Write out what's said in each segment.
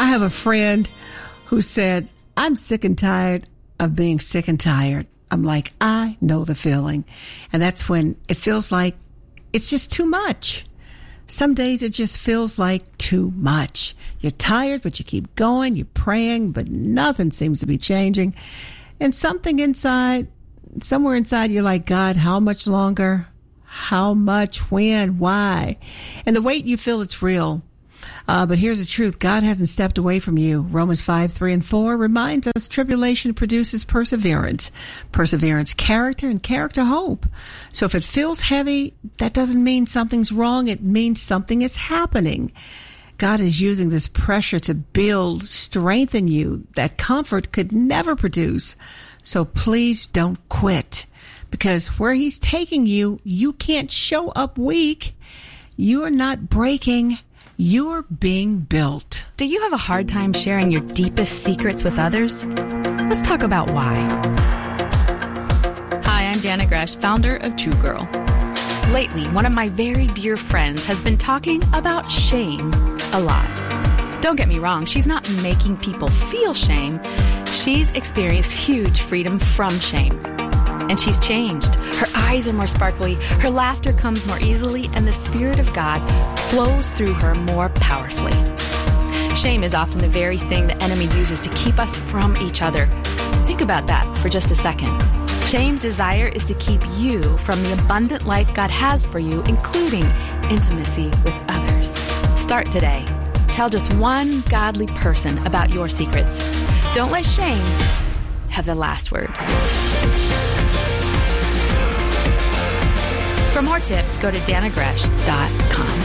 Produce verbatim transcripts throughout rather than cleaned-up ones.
have a friend who said, I'm sick and tired of being sick and tired. I'm like, I know the feeling. And that's when it feels like it's just too much. Some days it just feels like too much. You're tired, but you keep going. You're praying, but nothing seems to be changing. And something inside, somewhere inside, you're like, God, how much longer? How much? When? Why? And the weight you feel, it's real. Uh, but here's the truth. God hasn't stepped away from you. Romans five, three, and four reminds us tribulation produces perseverance. Perseverance, character, and character, hope. So if it feels heavy, that doesn't mean something's wrong. It means something is happening. God is using this pressure to build, strengthen you that comfort could never produce. So please don't quit, because where he's taking you, you can't show up weak. You're not breaking. You're being built. Do you have a hard time sharing your deepest secrets with others? Let's talk about why. Hi, I'm Dana Gresh, founder of True Girl. Lately, one of my very dear friends has been talking about shame a lot. Don't get me wrong, she's not making people feel shame. She's experienced huge freedom from shame. And she's changed. Her eyes are more sparkly, her laughter comes more easily, and the Spirit of God flows through her more powerfully. Shame is often the very thing the enemy uses to keep us from each other. Think about that for just a second. Shame's desire is to keep you from the abundant life God has for you, including intimacy with others. Start today. Tell just one godly person about your secrets. Don't let shame have the last word. For more tips, go to dana gresh dot com.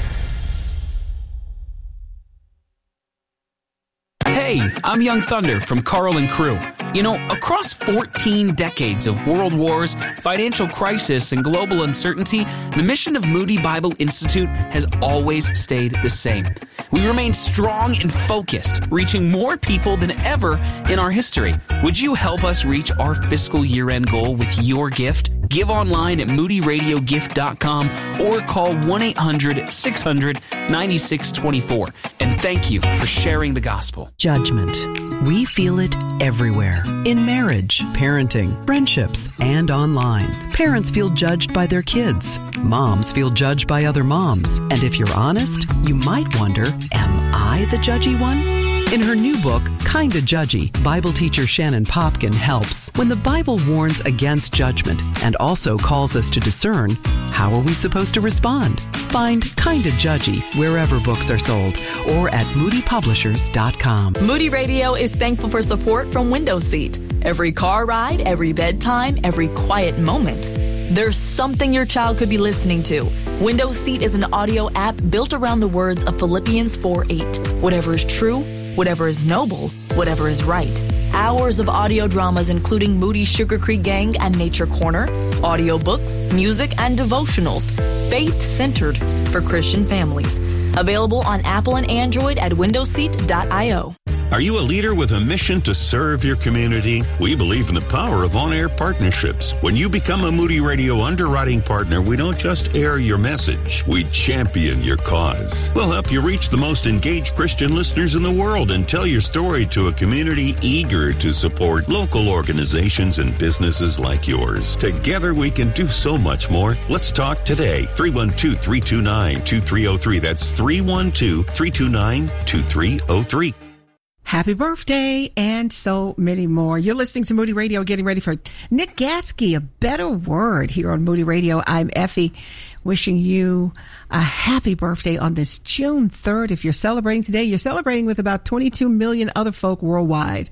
Hey, I'm Young Thunder from Carl and Crew. You know, across fourteen decades of world wars, financial crisis, and global uncertainty, the mission of Moody Bible Institute has always stayed the same. We remain strong and focused, reaching more people than ever in our history. Would you help us reach our fiscal year-end goal with your gift? Give online at moody radio gift dot com or call one eight hundred six hundred ninety-six twenty-four. And thank you for sharing the gospel. Judgment. We feel it everywhere. In marriage, parenting, friendships, and online. Parents feel judged by their kids. Moms feel judged by other moms. And if you're honest, you might wonder, am I the judgy one? In her new book, Kinda Judgy, Bible teacher Shannon Popkin helps. When the Bible warns against judgment and also calls us to discern, how are we supposed to respond? Find Kinda Judgy wherever books are sold or at moody publishers dot com. Moody Radio is thankful for support from Window Seat. Every car ride, every bedtime, every quiet moment. There's something your child could be listening to. Window Seat is an audio app built around the words of Philippians four eight. Whatever is true, whatever is noble, whatever is right. Hours of audio dramas including Moody Sugar Creek Gang and Nature Corner, audiobooks, music, and devotionals. Faith-centered for Christian families. Available on Apple and Android at window seat dot io. Are you a leader with a mission to serve your community? We believe in the power of on-air partnerships. When you become a Moody Radio underwriting partner, we don't just air your message, we champion your cause. We'll help you reach the most engaged Christian listeners in the world and tell your story to a community eager to support local organizations and businesses like yours. Together we can do so much more. Let's talk today. three one two, three two nine, two three zero three. That's three one two, three two nine, two three zero three. Happy birthday, and so many more. You're listening to Moody Radio, getting ready for Nick Gaskey, a better word here on Moody Radio. I'm Effie, wishing you a happy birthday on this June third. If you're celebrating today, you're celebrating with about twenty-two million other folk worldwide.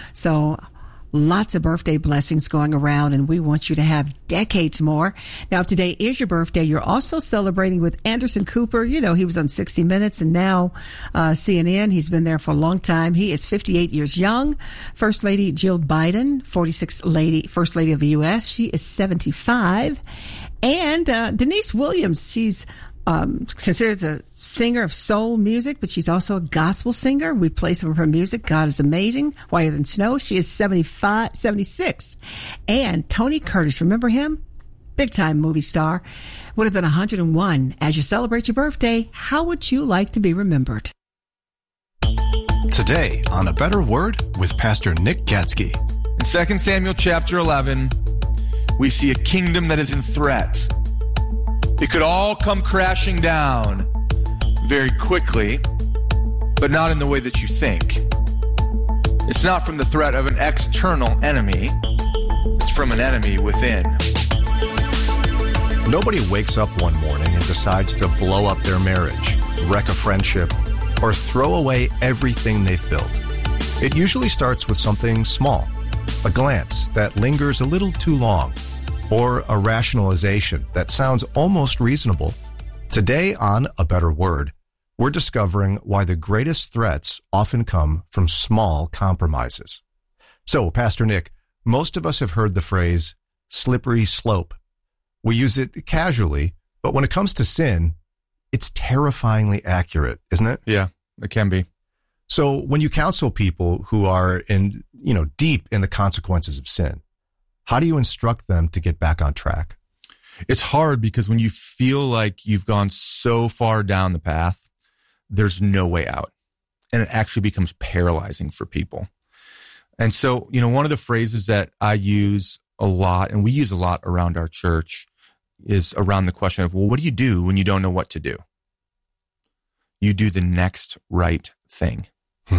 So lots of birthday blessings going around, and we want you to have decades more. Now, if today is your birthday, you're also celebrating with Anderson Cooper. You know, he was on sixty minutes and now uh, C N N. He's been there for a long time. He is fifty-eight years young. First Lady Jill Biden, forty-sixth lady, First Lady of the U S. She is seventy-five. And uh, Denise Williams, she's Um, considered a singer of soul music, but she's also a gospel singer. We play some of her music. God is Amazing, Whiter Than Snow. She is seventy-five, seventy-six. And Tony Curtis, remember him? Big time movie star. Would have been one hundred one. As you celebrate your birthday, how would you like to be remembered? Today on A Better Word with Pastor Nick Gatsky. In Second Samuel chapter eleven, we see a kingdom that is in threat. It could all come crashing down very quickly, but not in the way that you think. It's not from the threat of an external enemy. It's from an enemy within. Nobody wakes up one morning and decides to blow up their marriage, wreck a friendship, or throw away everything they've built. It usually starts with something small, a glance that lingers a little too long, or a rationalization that sounds almost reasonable. Today on A Better Word, we're discovering why the greatest threats often come from small compromises. So, Pastor Nick, most of us have heard the phrase slippery slope. We use it casually, but when it comes to sin, it's terrifyingly accurate, isn't it? Yeah, it can be. So when you counsel people who are in, you know, deep in the consequences of sin, how do you instruct them to get back on track? It's hard because when you feel like you've gone so far down the path, there's no way out. And it actually becomes paralyzing for people. And so, you know, one of the phrases that I use a lot, and we use a lot around our church, is around the question of, well, what do you do when you don't know what to do? You do the next right thing. Hmm.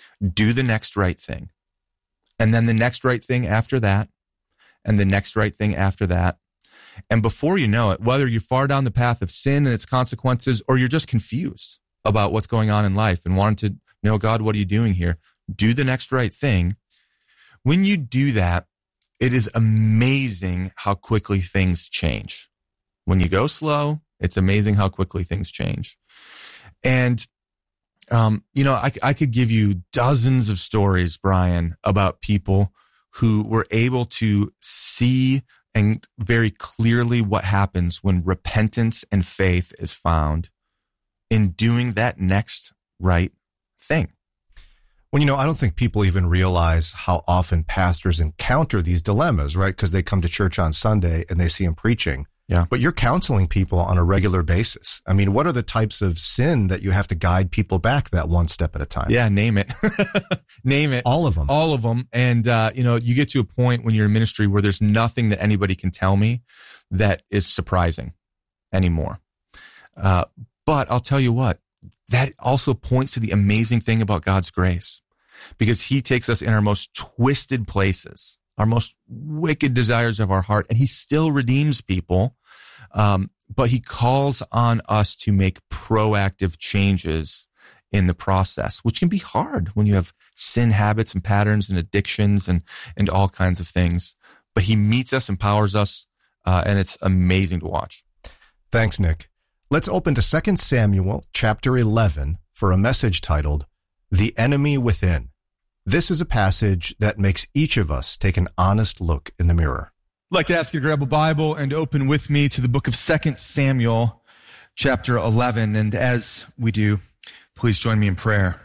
Do the next right thing. And then the next right thing after that, and the next right thing after that. And before you know it, whether you're far down the path of sin and its consequences, or you're just confused about what's going on in life and wanting to know, God, what are you doing here? Do the next right thing. When you do that, it is amazing how quickly things change. When you go slow, it's amazing how quickly things change. And, um, you know, I, I could give you dozens of stories, Brian, about people who were able to see and very clearly what happens when repentance and faith is found in doing that next right thing. Well, you know, I don't think people even realize how often pastors encounter these dilemmas, right? Because they come to church on Sunday and they see him preaching. Yeah. But you're counseling people on a regular basis. I mean, what are the types of sin that you have to guide people back that one step at a time? Yeah, name it. Name it. All of them. All of them. And, uh, you know, you get to a point when you're in ministry where there's nothing that anybody can tell me that is surprising anymore. Uh, but I'll tell you what, that also points to the amazing thing about God's grace, because he takes us in our most twisted places, our most wicked desires of our heart, and he still redeems people. Um, but he calls on us to make proactive changes in the process, which can be hard when you have sin habits and patterns and addictions and, and all kinds of things. But he meets us, empowers us, uh, and it's amazing to watch. Thanks, Nick. Let's open to Second Samuel chapter eleven for a message titled, The Enemy Within. This is a passage that makes each of us take an honest look in the mirror. I'd like to ask you to grab a Bible and open with me to the book of Second Samuel chapter eleven. And as we do, please join me in prayer.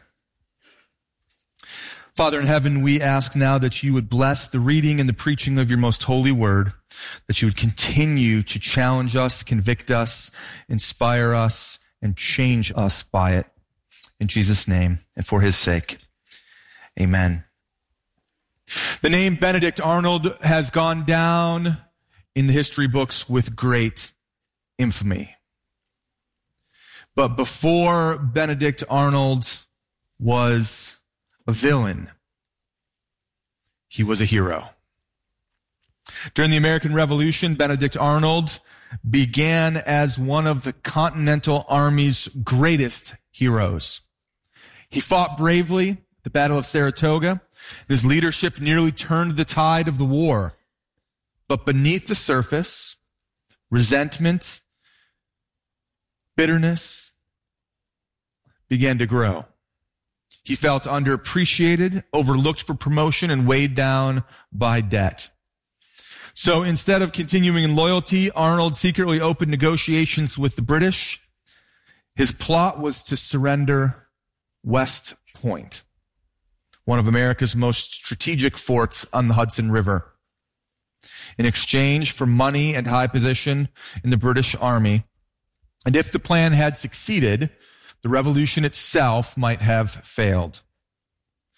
Father in heaven, we ask now that you would bless the reading and the preaching of your most holy word, that you would continue to challenge us, convict us, inspire us, and change us by it. In Jesus' name and for his sake, amen. The name Benedict Arnold has gone down in the history books with great infamy. But before Benedict Arnold was a villain, he was a hero. During the American Revolution, Benedict Arnold began as one of the Continental Army's greatest heroes. He fought bravely at the Battle of Saratoga. His leadership nearly turned the tide of the war. But beneath the surface, resentment, bitterness began to grow. He felt underappreciated, overlooked for promotion, and weighed down by debt. So instead of continuing in loyalty, Arnold secretly opened negotiations with the British. His plot was to surrender West Point, one of America's most strategic forts on the Hudson River, in exchange for money and high position in the British Army. And if the plan had succeeded, the revolution itself might have failed.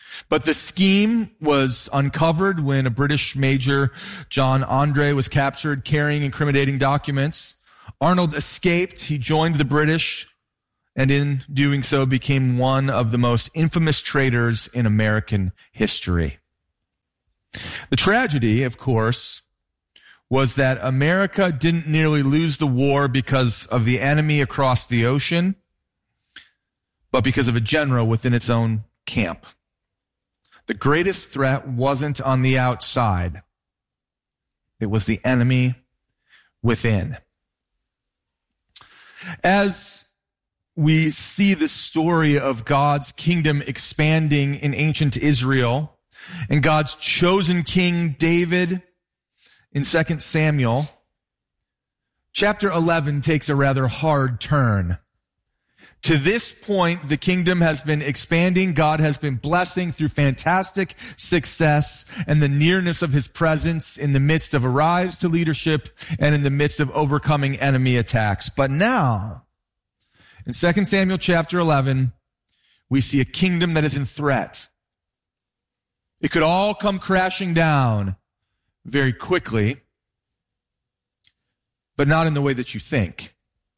But the scheme was uncovered when a British major, John Andre, was captured carrying incriminating documents. Arnold escaped. He joined the British, and in doing so became one of the most infamous traitors in American history. The tragedy, of course, was that America didn't nearly lose the war because of the enemy across the ocean, but because of a general within its own camp. The greatest threat wasn't on the outside. It was the enemy within. As we see the story of God's kingdom expanding in ancient Israel and God's chosen king David in Second Samuel, chapter eleven takes a rather hard turn. To this point, the kingdom has been expanding. God has been blessing through fantastic success and the nearness of his presence in the midst of a rise to leadership and in the midst of overcoming enemy attacks. But now, in Second Samuel chapter eleven, we see a kingdom that is in threat. It could all come crashing down very quickly, but not in the way that you think.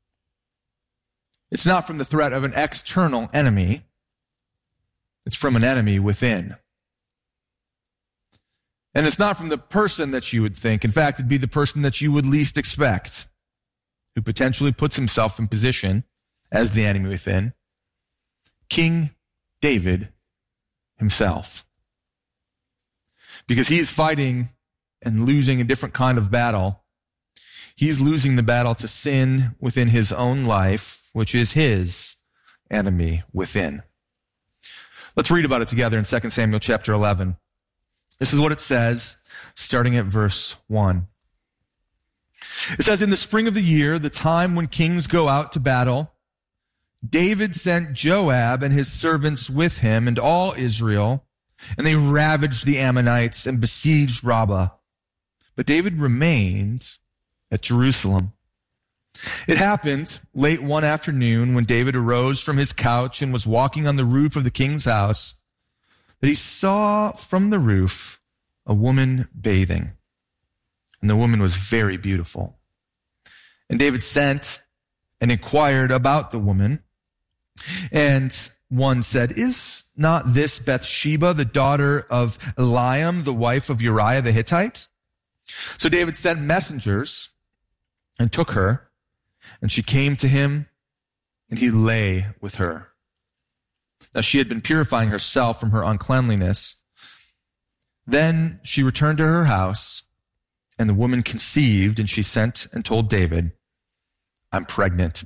It's not from the threat of an external enemy. It's from an enemy within. And it's not from the person that you would think. In fact, it'd be the person that you would least expect, who potentially puts himself in position as the enemy within. King David himself. Because he's fighting and losing a different kind of battle. He's losing the battle to sin within his own life, which is his enemy within. Let's read about it together in Second Samuel chapter eleven. This is what it says, starting at verse one. It says, "In the spring of the year, the time when kings go out to battle, David sent Joab and his servants with him and all Israel, and they ravaged the Ammonites and besieged Rabbah. But David remained at Jerusalem. It happened late one afternoon when David arose from his couch and was walking on the roof of the king's house that he saw from the roof a woman bathing. And the woman was very beautiful. And David sent and inquired about the woman. And one said, 'Is not this Bathsheba, the daughter of Eliam, the wife of Uriah the Hittite?' So David sent messengers and took her, and she came to him, and he lay with her. Now she had been purifying herself from her uncleanliness. Then she returned to her house, and the woman conceived, and she sent and told David, 'I'm pregnant.'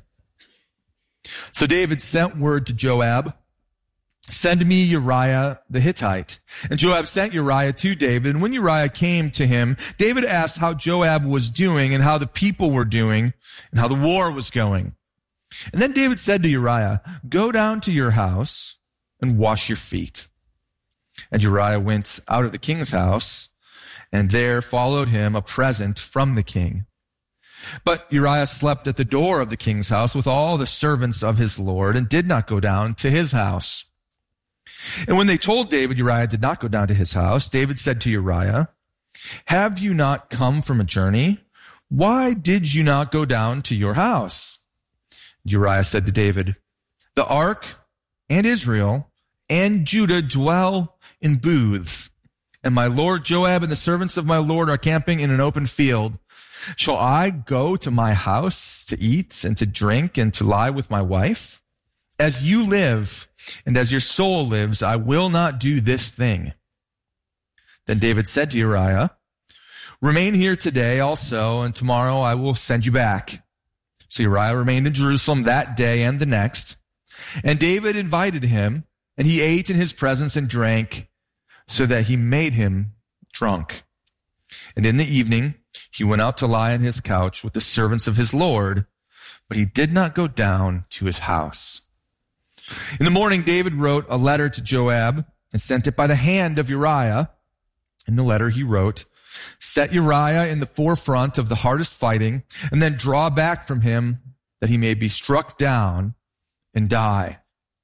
So David sent word to Joab, 'Send me Uriah the Hittite.' And Joab sent Uriah to David. And when Uriah came to him, David asked how Joab was doing and how the people were doing and how the war was going. And then David said to Uriah, 'Go down to your house and wash your feet.' And Uriah went out of the king's house, and there followed him a present from the king. But Uriah slept at the door of the king's house with all the servants of his lord and did not go down to his house. And when they told David Uriah did not go down to his house, David said to Uriah, 'Have you not come from a journey? Why did you not go down to your house?' Uriah said to David, 'The ark and Israel and Judah dwell in booths, and my lord Joab and the servants of my lord are camping in an open field. Shall I go to my house to eat and to drink and to lie with my wife? As you live and as your soul lives, I will not do this thing.' Then David said to Uriah, 'Remain here today also, and tomorrow I will send you back.' So Uriah remained in Jerusalem that day and the next. And David invited him, and he ate in his presence and drank, so that he made him drunk. And in the evening, he went out to lie on his couch with the servants of his lord, but he did not go down to his house. In the morning, David wrote a letter to Joab and sent it by the hand of Uriah. In the letter he wrote, 'Set Uriah in the forefront of the hardest fighting, and then draw back from him that he may be struck down and die.'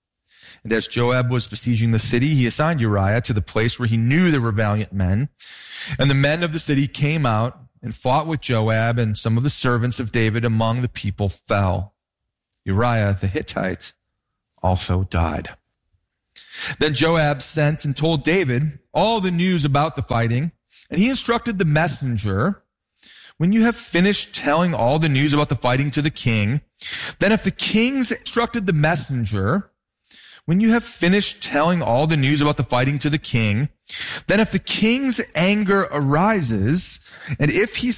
And as Joab was besieging the city, he assigned Uriah to the place where he knew there were valiant men. And the men of the city came out and fought with Joab, and some of the servants of David among the people fell. Uriah the Hittite also died. Then Joab sent and told David all the news about the fighting, and he instructed the messenger, when you have finished telling all the news about the fighting to the king, then if the king's instructed the messenger, when you have finished telling all the news about the fighting to the king, then if the king's anger arises, and if he